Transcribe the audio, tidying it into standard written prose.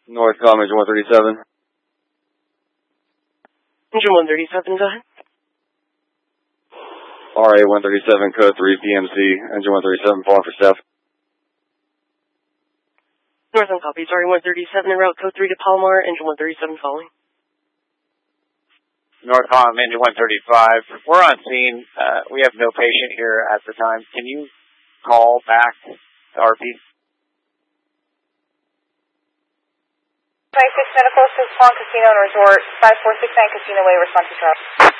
Northcom, engine 137. Engine 137, go ahead. RA 137, code 3, PMC, engine 137, falling for staff. Northern copy, sorry, 137 en route, code 3 to Palomar, engine 137 following. Northcom, engine 135. We're on scene. We have no patient here at the time. Can you call back to RP? 26 Medical, 6 Palm Casino and Resort, 5469 Casino Way, response to Charles.